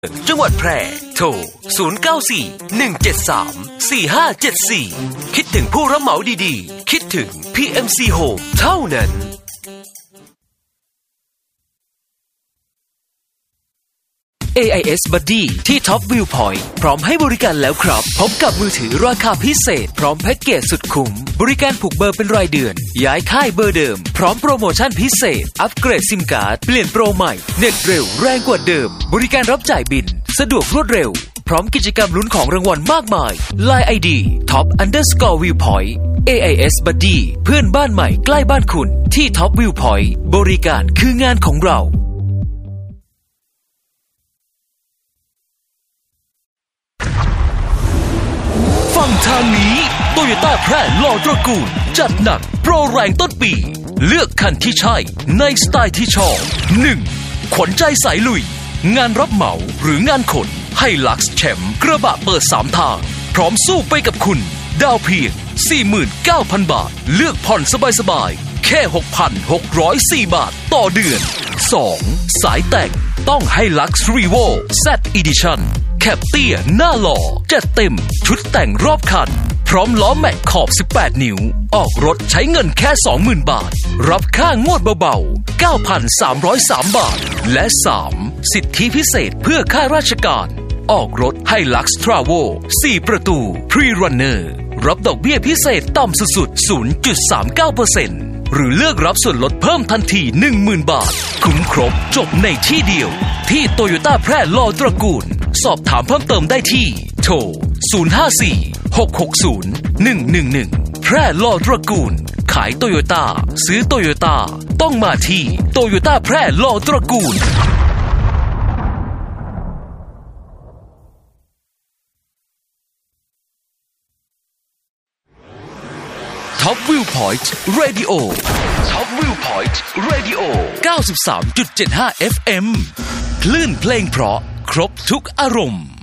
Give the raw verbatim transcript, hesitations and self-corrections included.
จังหวัดแพร่โทรศูนย์ เก้า สี่ หนึ่ง เจ็ด สาม สี่ ห้า เจ็ด สี่คิดถึงผู้รับเหมาดีๆคิดถึง พี เอ็ม ซี Home เท่านั้น เอ ไอ เอส Buddy ที่ Top Viewpoint พร้อมให้บริการแล้วครับพบกับมือถือราคาพิเศษพร้อมแพ็กเกจสุดคุ้มบริการผูกเบอร์เป็นรายเดือนย้ายค่ายเบอร์เดิมพร้อมโปรโมชั่นพิเศษอัปเกรดซิมการ์ดเปลี่ยนโปรใหม่เน็ตเร็วแรงกว่าเดิมบริการรับจ่ายบินสะดวกรวดเร็วพร้อมกิจกรรมลุ้นของรางวัลมากมาย ไลน์ ไอ ดี Top Underscore Viewpoint เอ ไอ เอส Buddy เพื่อนบ้านใหม่ใกล้บ้านคุณที่ Top Viewpoint บริการคืองานของเราฟังทางนี้โตโยต้าแพร่หล่อตระกูลจัดหนักโปรแรงต้นปีเลือกคันที่ใช่ในสไตล์ที่ชอบ หนึ่ง ขวัญใจสายลุยงานรับเหมาหรืองานขนให้ลักซ์แชมป์กระบะเปิดสามทางพร้อมสู้ไปกับคุณดาวเพียง สี่หมื่นเก้าพัน บาทเลือกผ่อนสบายๆแค่ หกพันหกร้อยสี่ บาทต่อเดือน สอง สายแต่งต้องให้ลักซ์รีโว Z Editionแคปเตี้ยหน้าหล่อจัดเต็มชุดแต่งรอบคันพร้อมล้อแม็กขอบสิบแปดนิ้วออกรถใช้เงินแค่ สองหมื่น บาทรับค่างวดเบาๆ เก้าพันสามร้อยสาม บาทและสามสิทธิพิเศษเพื่อข้าราชการออกรถให้ Lux Travel สี่ประตู Pre-Runner รับดอกเบี้ยพิเศษต่ำสุดๆ ศูนย์จุดสามเก้าเปอร์เซ็นต์ หรือเลือกรับส่วนลดเพิ่มทันที หนึ่งหมื่น บาทคุ้มครบจบในที่เดียวที่โตโยต้าแพร่หล่อตระกูลสอบถามเพิ่มเติมได้ที่โทรศูนย์ ห้า สี่ หก หก ศูนย์ หนึ่ง หนึ่ง หนึ่งแพร่หล่อตระกูลขายโตโยต้าซื้อโตโยต้าต้องมาที่โตโยต้าแพร่หล่อตระกูลTop Viewpoint Radio Top Viewpoint Radio เก้าสิบสามจุดเจ็ดห้า เอฟ เอ็ม คลื่นเพลงเพราะครบทุกอารมณ์